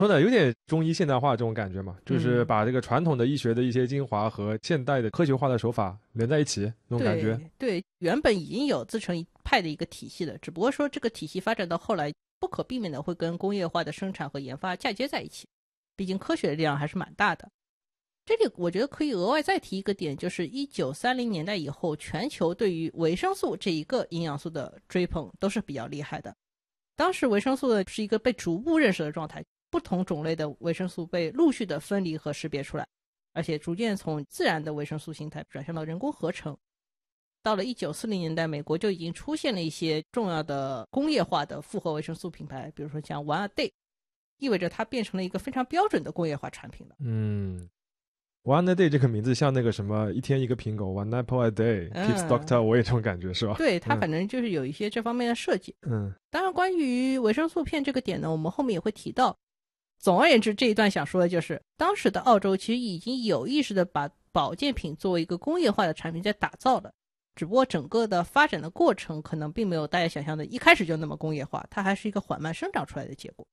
说的有点中医现代化这种感觉嘛，就是把这个传统的医学的一些精华和现代的科学化的手法连在一起那种感觉。 对，原本已经有自成一派的一个体系了，只不过说这个体系发展到后来不可避免的会跟工业化的生产和研发嫁接在一起，毕竟科学的力量还是蛮大的。这里我觉得可以额外再提一个点，就是1930年代以后，全球对于维生素这一个营养素的追捧都是比较厉害的。当时维生素的是一个被逐步认识的状态，不同种类的维生素被陆续的分离和识别出来，而且逐渐从自然的维生素形态转向到人工合成。到了1940年代，美国就已经出现了一些重要的工业化的复合维生素品牌，比如说像 One a Day， 意味着它变成了一个非常标准的工业化产品了。 One a Day 这个名字像那个什么一天一个苹果 One apple a day keeps Doctor Away 这种感觉是吧？ 对，它反正就是有一些这方面的设计。当然关于维生素片这个点呢，我们后面也会提到。总而言之，这一段想说的就是当时的澳洲其实已经有意识的把保健品作为一个工业化的产品在打造了，只不过整个的发展的过程可能并没有大家想象的一开始就那么工业化，它还是一个缓慢生长出来的结果。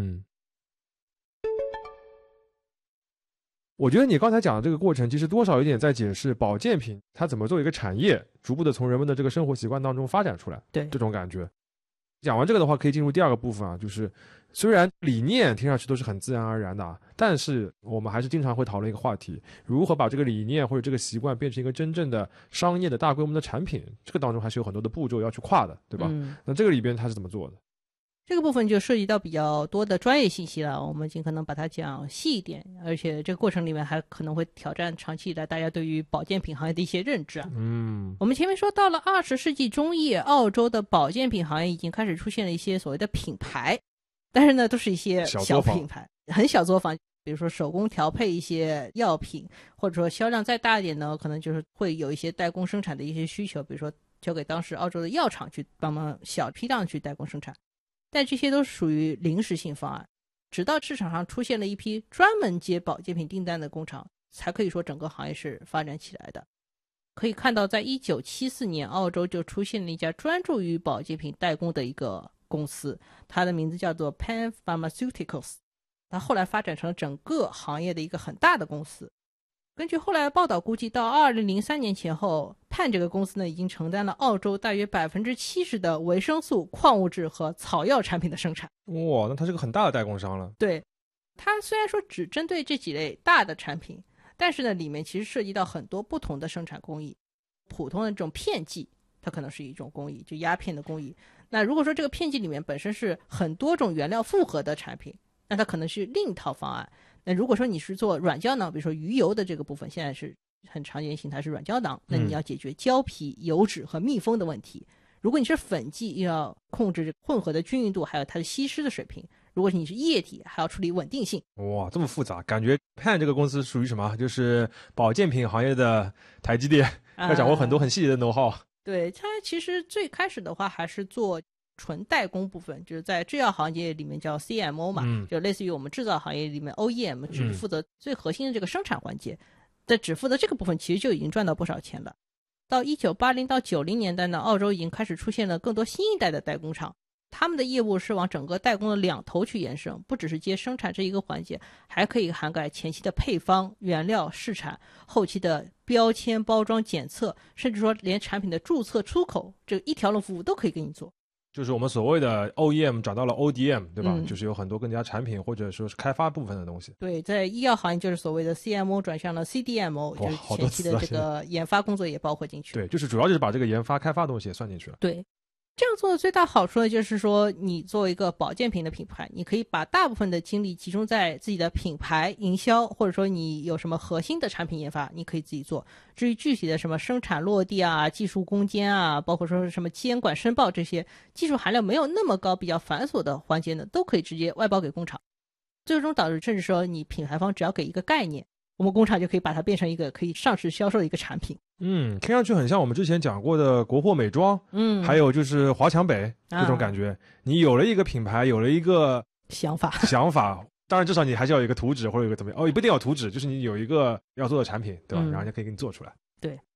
我觉得你刚才讲的这个过程其实多少有点在解释保健品它怎么作为一个产业逐步的从人们的这个生活习惯当中发展出来， 对这种感觉。讲完这个的话可以进入第二个部分啊，就是虽然理念听上去都是很自然而然的，但是我们还是经常会讨论一个话题，如何把这个理念或者这个习惯变成一个真正的商业的大规模的产品，这个当中还是有很多的步骤要去跨的，对吧？那这个里边它是怎么做的？ 这个部分就涉及到比较多的专业信息了，我们尽可能把它讲细一点，而且这个过程里面还可能会挑战长期以来大家对于保健品行业的一些认知啊。我们前面说到了20世纪中叶，澳洲的保健品行业已经开始出现了一些所谓的品牌，但是呢都是一些小品牌，很小作坊，比如说手工调配一些药品，或者说销量再大一点呢，可能就是会有一些代工生产的一些需求，比如说交给当时澳洲的药厂去帮忙小批量去代工生产。但这些都属于临时性方案，直到市场上出现了一批专门接保健品订单的工厂，才可以说整个行业是发展起来的。可以看到在1974年澳洲就出现了一家专注于保健品代工的一个公司，它的名字叫做 Pan Pharmaceuticals， 它后来发展成了整个行业的一个很大的公司。根据后来的报道估计，到2003年前后，Pan 这个公司呢已经承担了澳洲大约70%的维生素、矿物质和草药产品的生产。 哇，那它是个很大的代工商了。 对，它虽然说只针对这几类大的产品，但是呢里面其实涉及到很多不同的生产工艺。普通的这种片剂它可能是一种工艺，就鸦片的工艺。那如果说这个片剂里面本身是很多种原料复合的产品，那它可能是另一套方案。那如果说你是做软胶囊，比如说鱼油的这个部分现在是很常见形态是软胶囊，那你要解决胶皮、油脂和密封的问题。如果你是粉剂，又要控制混合的均匀度还有它的吸湿的水平。如果你是液体，还要处理稳定性。 哇，这么复杂，感觉 Pan 这个公司属于什么？就是保健品行业的台积电，要掌握很多很细节的 know-how。 对，它其实最开始的话还是做纯代工部分，就是在制药行业里面叫 CMO 嘛，就类似于我们制造行业里面 OEM， 只负责最核心的这个生产环节，但只负责这个部分其实就已经赚到不少钱了。到1980到90年代呢，澳洲已经开始出现了更多新一代的代工厂，他们的业务是往整个代工的两头去延伸，不只是接生产这一个环节，还可以涵盖前期的配方、原料、试产，后期的标签、包装、检测，甚至说连产品的注册、出口，这一条龙服务都可以给你做。 就是我们所谓的 OEM 转到了 ODM， 对吧？就是有很多更加产品或者说是开发部分的东西。 对，在医药行业就是所谓的 CMO 转向了 CDMO， 就是前期的这个研发工作也包括进去。 对，就是主要就是把这个研发开发的东西也算进去了。 对，这样做的最大好处呢，就是说你作为一个保健品的品牌，你可以把大部分的精力集中在自己的品牌营销，或者说你有什么核心的产品研发，你可以自己做。至于具体的什么生产落地啊、技术攻坚啊，包括说什么监管申报这些技术含量没有那么高、比较繁琐的环节呢，都可以直接外包给工厂。最终导致甚至说你品牌方只要给一个概念，我们工厂就可以把它变成一个可以上市销售的一个产品。 听上去很像我们之前讲过的国货美妆，还有就是华强北这种感觉。你有了一个品牌，有了一个想法， 当然至少你还是要有一个图纸或者有一个怎么样，也不一定要图纸，就是你有一个要做的产品，对吧？然后人家可以给你做出来。 对，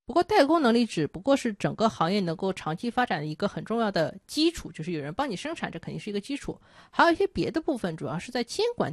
不过代工能力只不过是整个行业能够长期发展的一个很重要的基础，就是有人帮你生产，这肯定是一个基础。还有一些别的部分，主要是在监管